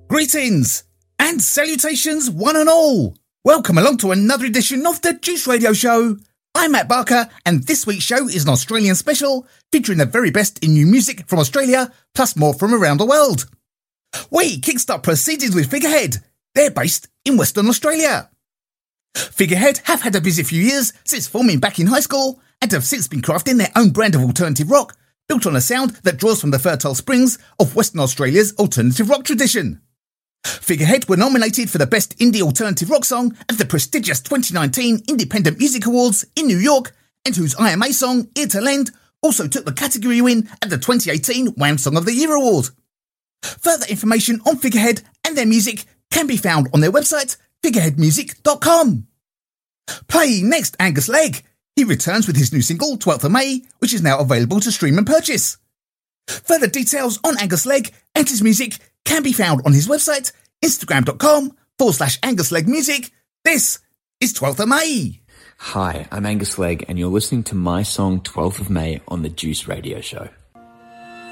Greetings and salutations one and all. Welcome along to another edition of the Juice Radio Show. I'm Matt Barker and this week's show is an Australian special featuring the very best in new music from Australia plus more from around the world. We kickstart proceedings with Figurehead. They're based in Western Australia. Figurehead have had a busy few years since forming back in high school and have since been crafting their own brand of alternative rock built on a sound that draws from the fertile springs of Western Australia's alternative rock tradition. Figurehead were nominated for the Best Indie Alternative Rock Song at the prestigious 2019 Independent Music Awards in New York, and whose IMA song, Ear to Lend, also took the category win at the 2018 Wham Song of the Year Award. Further information on Figurehead and their music can be found on their website, figureheadmusic.com. Playing next, Angus Legg. He returns with his new single, 12th of May, which is now available to stream and purchase. Further details on Angus Legg and his music can be found on his website, instagram.com/Angus Legg Music. This is 12th of May. Hi, I'm Angus Legg and you're listening to my song 12th of May on the Juice Radio Show.